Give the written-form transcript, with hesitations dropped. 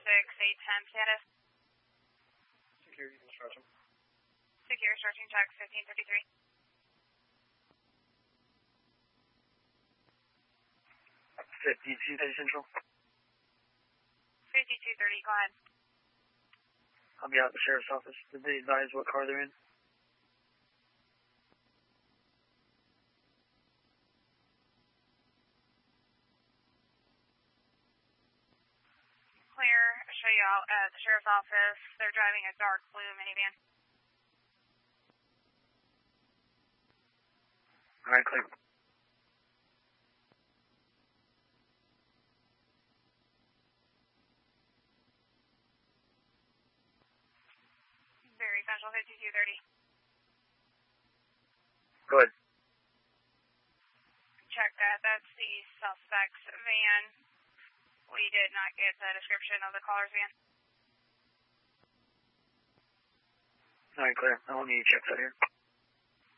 6810 status. Security construction. Secure searching check 1553. 5230 Central. 5230, go ahead. I'll be out at the sheriff's office. Did they advise what car they're in? Clear. I'll show you out at the sheriff's office. They're driving a dark blue minivan. Alright, clear. Very Central 5230. Go ahead. Check that. That's the suspect's van. We did not get the description of the caller's van. Alright, clear. I won't need you to check that here.